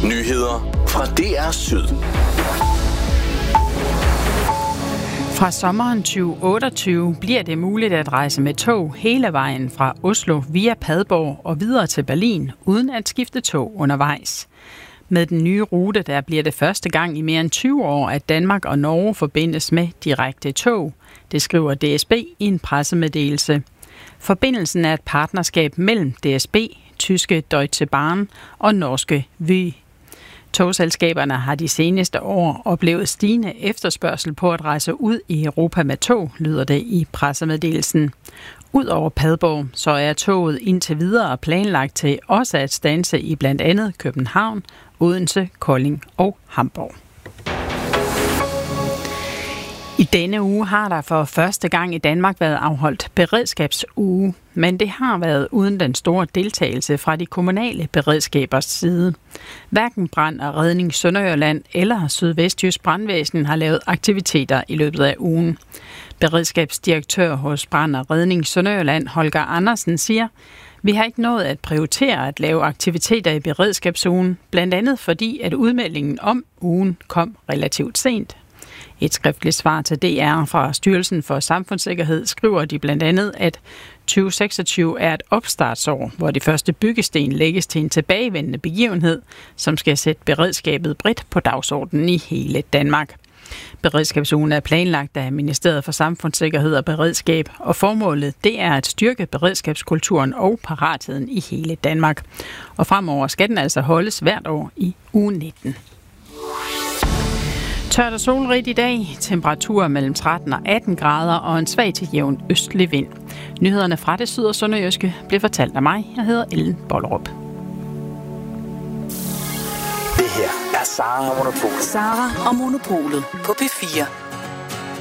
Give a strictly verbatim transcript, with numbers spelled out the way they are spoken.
Nyheder fra D R Syd. Fra sommeren tyve otteogtyve bliver det muligt at rejse med tog hele vejen fra Oslo via Padborg og videre til Berlin, uden at skifte tog undervejs. Med den nye rute, der bliver det første gang i mere end tyve år, at Danmark og Norge forbindes med direkte tog. Det skriver D S B i en pressemeddelelse. Forbindelsen er et partnerskab mellem D S B, tyske Deutsche Bahn og norske Vy. Togselskaberne har de seneste år oplevet stigende efterspørgsel på at rejse ud i Europa med tog, lyder det i pressemeddelelsen. Udover Padborg, så er toget indtil videre planlagt til også at standse i blandt andet København, Odense, Kolding og Hamburg. I denne uge har der for første gang i Danmark været afholdt beredskabsuge, men det har været uden den store deltagelse fra de kommunale beredskabers side. Hverken Brand og Redning Sønderjylland eller Sydvestjysk Brandvæsen har lavet aktiviteter i løbet af ugen. Beredskabsdirektør hos Brand og Redning Sønderjylland, Holger Andersen, siger: "Vi har ikke nået at prioritere at lave aktiviteter i beredskabsugen, blandt andet fordi, at udmeldingen om ugen kom relativt sent." Et skriftligt svar til D R fra Styrelsen for Samfundssikkerhed skriver de blandt andet, at tyve seksogtyve er et opstartsår, hvor de første byggesten lægges til en tilbagevendende begivenhed, som skal sætte beredskabet bredt på dagsordenen i hele Danmark. Beredskabsugen er planlagt af Ministeriet for Samfundssikkerhed og Beredskab, og formålet det er at styrke beredskabskulturen og paratheden i hele Danmark. Og fremover skal den altså holdes hvert år i uge nitten. Tørt og solrigt i dag. Temperaturer mellem tretten og atten grader og en svag til jævn østlig vind. Nyhederne fra det syd- og sønderjyske blev fortalt af mig. Jeg hedder Ellen Bollerup. Det her er Sara og Monopolet. Sara og Monopolet på P fire.